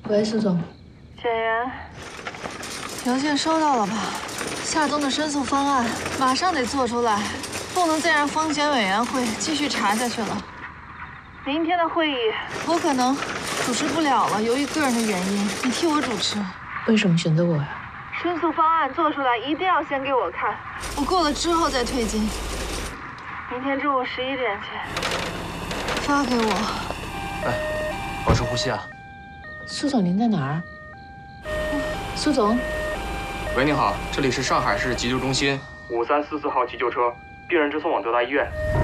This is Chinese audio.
喂，苏总。 简言，邮件收到了吧？夏冬的申诉方案马上得做出来，不能再让方检委员会继续查下去了。明天的会议我可能主持不了了，由于个人的原因，你替我主持。 为什么选择我呀？ 申诉方案做出来一定要先给我看，我过了之后再退金。明天中午11点前发给我。 哎，保持呼吸啊。 苏总，您在哪儿？苏总。 喂，你好，这里是上海市急救中心5344号急救车，病人直送往德达医院。